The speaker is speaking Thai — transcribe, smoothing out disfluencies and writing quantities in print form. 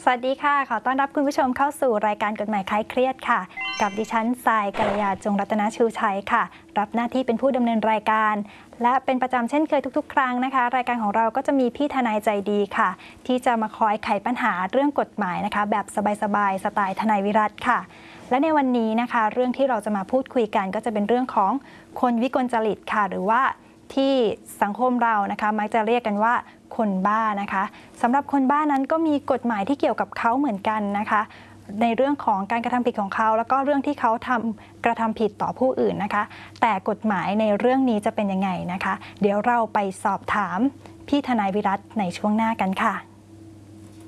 สวัสดีค่ะขอต้อนรับคุณผู้ชมเข้าสู่รายการกฎหมายคลายเครียดค่ะกับดิฉันทรายกัลยาจงรัตนชูชัยค่ะรับหน้าที่เป็นผู้ดำเนินรายการและเป็นประจำเช่นเคยทุกๆครั้งนะคะรายการของเราก็จะมีพี่ทนายใจดีค่ะที่จะมาคอยไขปัญหาเรื่องกฎหมายนะคะแบบสบายๆสไตล์ทนายวิรัติค่ะและในวันนี้นะคะเรื่องที่เราจะมาพูดคุยกันก็จะเป็นเรื่องของคนวิกลจริตค่ะหรือว่าที่สังคมเรานะคะมักจะเรียกกันว่าคนบ้านะคะสำหรับคนบ้านั้นก็มีกฎหมายที่เกี่ยวกับเขาเหมือนกันนะคะในเรื่องของการกระทำผิดของเขาแล้วก็เรื่องที่เขากระทำผิดต่อผู้อื่นนะคะแต่กฎหมายในเรื่องนี้จะเป็นยังไงนะคะเดี๋ยวเราไปสอบถามพี่ทนายวิรัติในช่วงหน้ากันค่ะ